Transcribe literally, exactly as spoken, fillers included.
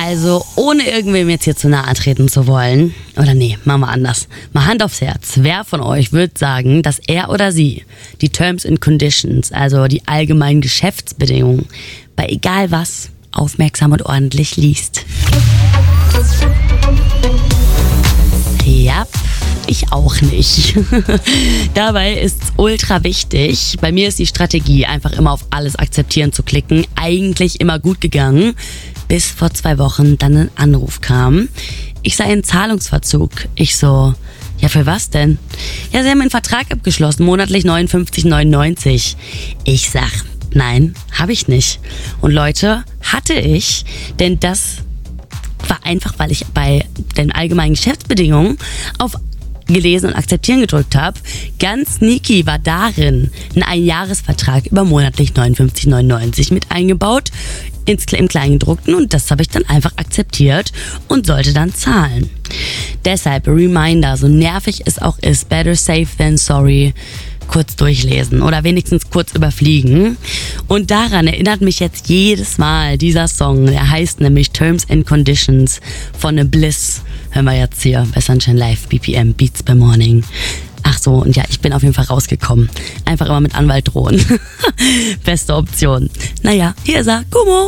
Also, ohne irgendwem jetzt hier zu nahe treten zu wollen, oder nee, machen wir anders. Mal Hand aufs Herz. Wer von euch wird sagen, dass er oder sie die Terms and Conditions, also die allgemeinen Geschäftsbedingungen, bei egal was, aufmerksam und ordentlich liest? Ja, ich auch nicht. Dabei ist es ultra wichtig. Bei mir ist die Strategie, einfach immer auf alles akzeptieren zu klicken, eigentlich immer gut gegangen, bis vor zwei Wochen dann ein Anruf kam. Ich sei in Zahlungsverzug. Ich so, ja für was denn? Ja, sie haben einen Vertrag abgeschlossen, monatlich neunundfünfzig neunundneunzig. Ich sag, nein, habe ich nicht. Und Leute, hatte ich, denn das war einfach, weil ich bei den allgemeinen Geschäftsbedingungen auf gelesen und akzeptieren gedrückt habe. Ganz sneaky war darin ein Einjahresvertrag über monatlich neunundfünfzig neunundneunzig mit eingebaut ins, im Kleingedruckten, und das habe ich dann einfach akzeptiert und sollte dann zahlen. Deshalb Reminder, so nervig es auch ist, better safe than sorry, kurz durchlesen oder wenigstens kurz überfliegen. Und daran erinnert mich jetzt jedes Mal dieser Song. Der heißt nämlich Terms and Conditions von The Bliss. Hören wir jetzt hier bei Sunshine Live, B P M, Beats by Morning. Ach so, und ja, ich bin auf jeden Fall rausgekommen. Einfach immer mit Anwalt drohen. Beste Option. Naja, hier ist er. Gummo.